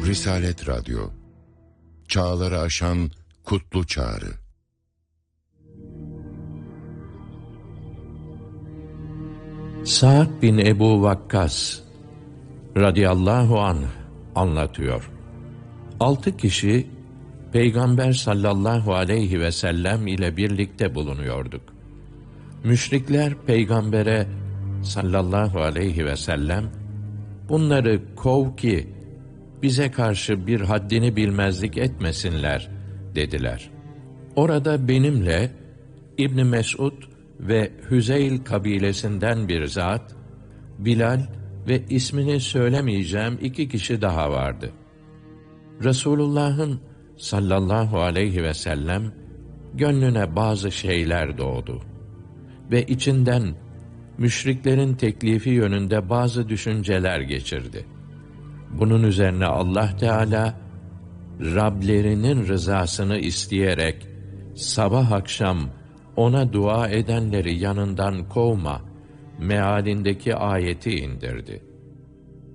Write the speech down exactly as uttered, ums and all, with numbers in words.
Risalet Radyo, çağları aşan kutlu çağrı. Sa'd bin Ebu Vakkas radıyallahu anh anlatıyor. Altı kişi Peygamber sallallahu aleyhi ve sellem ile birlikte bulunuyorduk. Müşrikler Peygamber'e sallallahu aleyhi ve sellem, bunları kov ki bize karşı bir haddini bilmezlik etmesinler dediler. Orada benimle İbn Mesud ve Hüzeyl kabilesinden bir zat, Bilal ve ismini söylemeyeceğim iki kişi daha vardı. Resulullah'ın sallallahu aleyhi ve sellem gönlüne bazı şeyler doğdu ve içinden müşriklerin teklifi yönünde bazı düşünceler geçirdi. Bunun üzerine Allah Teala, Rablerinin rızasını isteyerek sabah akşam ona dua edenleri yanından kovma mealindeki ayeti indirdi.